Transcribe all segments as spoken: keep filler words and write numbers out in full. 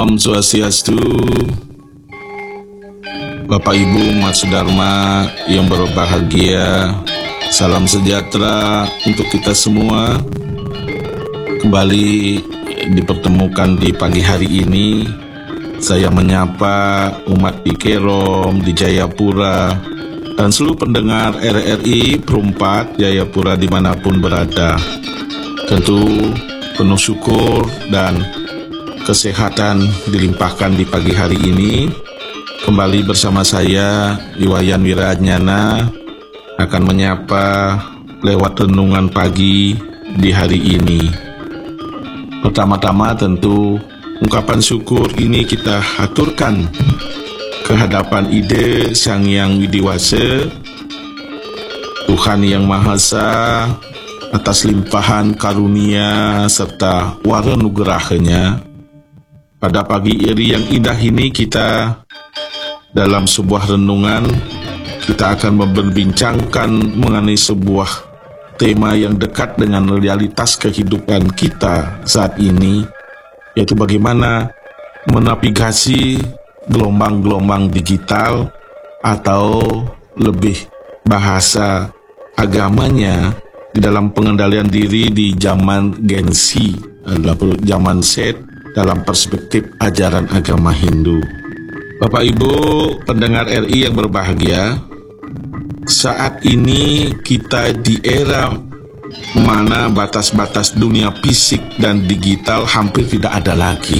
Om Swastiastu. Bapak Ibu Mas Dharma yang berbahagia, salam sejahtera untuk kita semua. Kembali dipertemukan di pagi hari ini. Saya menyapa umat di Kerom, di Jayapura, dan seluruh pendengar R R I Perumpat Jayapura dimanapun berada. Tentu penuh syukur dan kesehatan dilimpahkan di pagi hari ini. Kembali bersama saya, Iwayan Wirajnana, akan menyapa lewat renungan pagi di hari ini. Pertama-tama tentu ungkapan syukur ini kita haturkan kehadapan ide Sang Hyang Widiwasa, Tuhan Yang Maha Esa, atas limpahan karunia serta waranugerahnya. Pada pagi iri yang indah ini kita dalam sebuah renungan kita akan memperbincangkan mengenai sebuah tema yang dekat dengan realitas kehidupan kita saat ini, yaitu bagaimana menavigasi gelombang-gelombang digital, atau lebih bahasa agamanya di dalam pengendalian diri di zaman Gen Z, adalah zaman Z dalam perspektif ajaran agama Hindu. Bapak Ibu pendengar R I yang berbahagia, saat ini kita di era mana batas-batas dunia fisik dan digital hampir tidak ada lagi.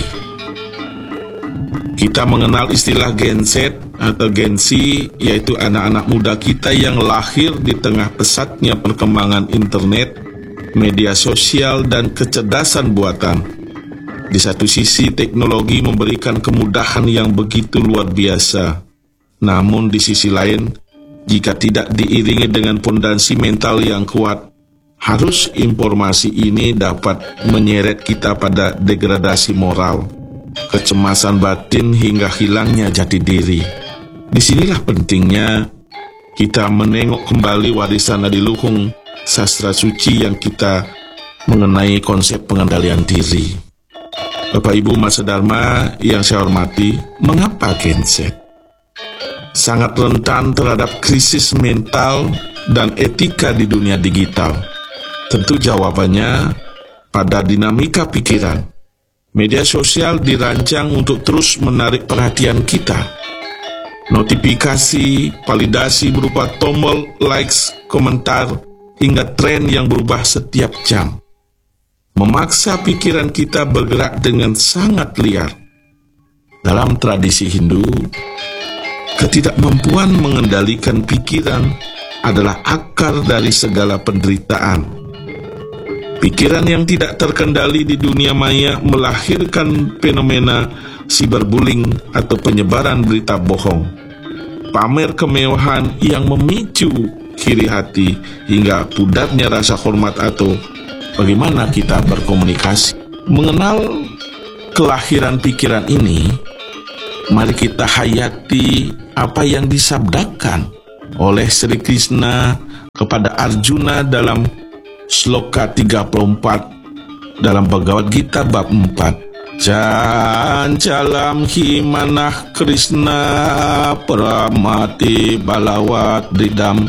Kita mengenal istilah Gen Z atau Gen Z, yaitu anak-anak muda kita yang lahir di tengah pesatnya perkembangan internet, media sosial, dan kecerdasan buatan. Di satu sisi teknologi memberikan kemudahan yang begitu luar biasa. Namun di sisi lain, jika tidak diiringi dengan fondasi mental yang kuat, harus informasi ini dapat menyeret kita pada degradasi moral, kecemasan batin, hingga hilangnya jati diri. Disinilah pentingnya kita menengok kembali warisan adiluhung sastra suci yang kita mengenai konsep pengendalian diri. Bapak Ibu Mas Dharma yang saya hormati, mengapa Gen Z sangat rentan terhadap krisis mental dan etika di dunia digital? Tentu jawabannya pada dinamika pikiran. Media sosial dirancang untuk terus menarik perhatian kita. Notifikasi, validasi berupa tombol likes, komentar, hingga tren yang berubah setiap jam memaksa pikiran kita bergerak dengan sangat liar. Dalam tradisi Hindu, ketidakmampuan mengendalikan pikiran adalah akar dari segala penderitaan. Pikiran yang tidak terkendali di dunia maya melahirkan fenomena cyberbullying atau penyebaran berita bohong, pamer kemewahan yang memicu iri hati, hingga pudarnya rasa hormat atau bagaimana kita berkomunikasi. Mengenal kelahiran pikiran ini, mari kita hayati apa yang disabdakan oleh Sri Krishna kepada Arjuna dalam sloka tiga puluh empat dalam Bhagavad Gita bab empat. Jancalam himanah Krishna pramati balawat didam